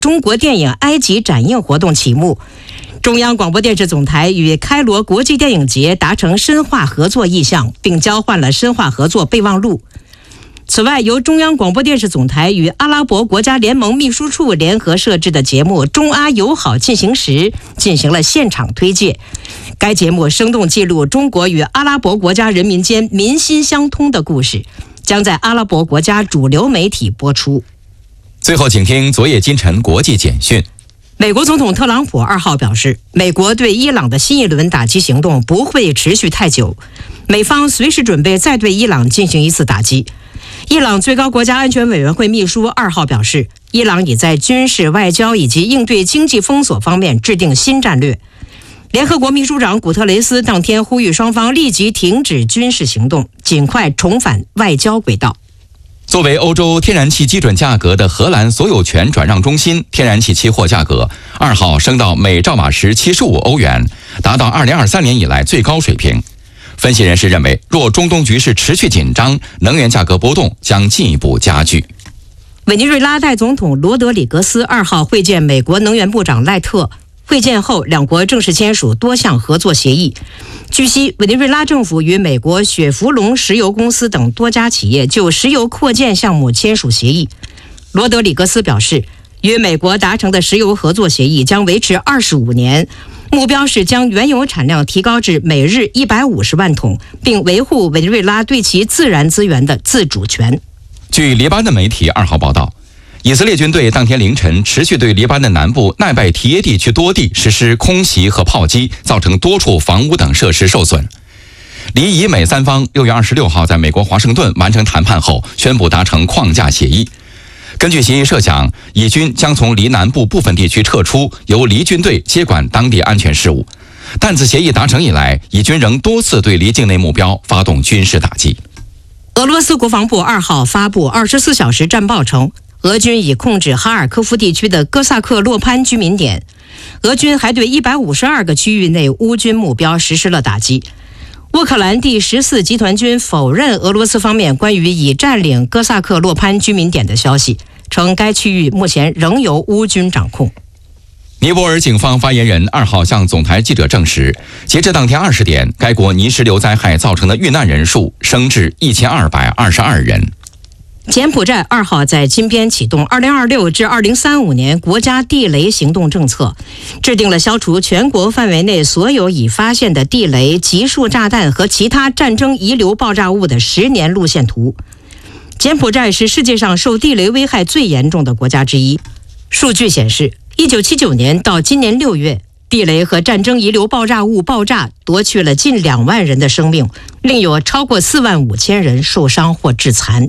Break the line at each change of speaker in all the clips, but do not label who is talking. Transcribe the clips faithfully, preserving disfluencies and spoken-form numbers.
中国电影埃及展映活动启幕。中央广播电视总台与开罗国际电影节达成深化合作意向，并交换了深化合作备忘录。此外，由中央广播电视总台与阿拉伯国家联盟秘书处联合设置的节目《中阿友好进行时》进行了现场推介。该节目生动记录中国与阿拉伯国家人民间民心相通的故事，将在阿拉伯国家主流媒体播出。
最后，请听昨夜今晨国际简讯。
美国总统特朗普二号表示，美国对伊朗的新一轮打击行动不会持续太久，美方随时准备再对伊朗进行一次打击。伊朗最高国家安全委员会秘书二号表示，伊朗已在军事、外交以及应对经济封锁方面制定新战略。联合国秘书长古特雷斯当天呼吁双方立即停止军事行动，尽快重返外交轨道。
作为欧洲天然气基准价格的荷兰所有权转让中心，天然气期货价格二号升到每兆瓦时七十五欧元，达到二零二三年以来最高水平。分析人士认为，若中东局势持续紧张，能源价格波动将进一步加剧。
委内瑞拉代总统罗德里格斯二号会见美国能源部长赖特，会见后，两国正式签署多项合作协议。据悉，委内瑞拉政府与美国雪佛龙石油公司等多家企业就石油扩建项目签署协议。罗德里格斯表示，与美国达成的石油合作协议将维持二十五年，目标是将原油产量提高至每日一百五十万桶，并维护委内瑞拉对其自然资源的自主权。
据黎巴嫩媒体二号报道，以色列军队当天凌晨持续对黎巴嫩南部奈拜提耶地区多地实施空袭和炮击，造成多处房屋等设施受损。黎以美三方六月二十六号在美国华盛顿完成谈判后，宣布达成框架协议。根据协议设想，以军将从黎南部部分地区撤出，由黎军队接管当地安全事务。但自协议达成以来，以军仍多次对黎境内目标发动军事打击。
俄罗斯国防部二号发布二十四小时战报称，俄军已控制哈尔科夫地区的哥萨克洛潘居民点。俄军还对一百五十二个区域内乌军目标实施了打击。乌克兰第十四集团军否认俄罗斯方面关于已占领哥萨克洛潘居民点的消息，称该区域目前仍由乌军掌控。
尼泊尔警方发言人二号向总台记者证实，截至当天二十点，该国泥石流灾害造成的遇难人数升至一千二百二十二人。
柬埔寨二号在金边启动二零二六至二零三五年国家地雷行动政策，制定了消除全国范围内所有已发现的地雷、集束炸弹和其他战争遗留爆炸物的十年路线图。柬埔寨是世界上受地雷危害最严重的国家之一。数据显示，一九七九年到今年六月，地雷和战争遗留爆炸物爆炸夺去了近两万人的生命，另有超过四万五千人受伤或致残。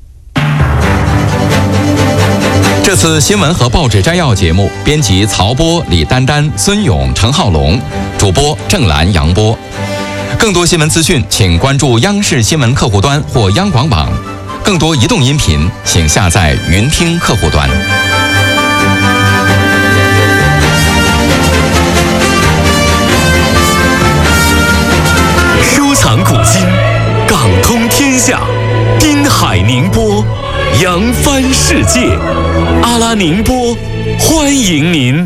这次新闻和报纸摘要节目，编辑曹波、李丹丹、孙勇、陈浩龙，主播郑兰、杨波。更多新闻资讯，请关注央视新闻客户端或央广网。更多移动音频，请下载云听客户端。
收藏古今，港通天下，滨海宁波，扬帆世界。阿拉宁波，欢迎您。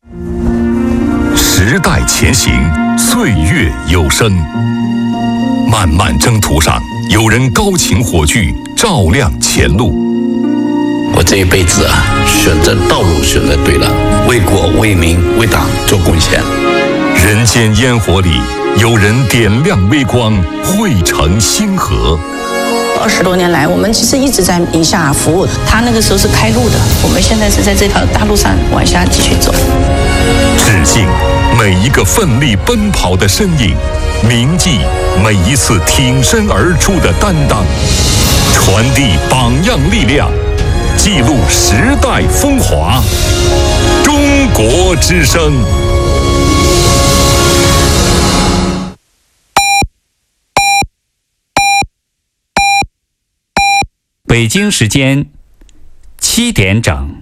时代前行，岁月有声。漫漫征途上，有人高擎火炬，照亮前路。
我这一辈子啊，选择道路选择对了，为国为民为党做贡献。
人间烟火里，有人点亮微光，汇成星河。
二十多年来，我们其实一直在宁夏服务。他那个时候是开路的，我们现在是在这条大路上往下继续走。
致敬每一个奋力奔跑的身影，铭记每一次挺身而出的担当，传递榜样力量，记录时代风华。中国之声。
北京时间七点整。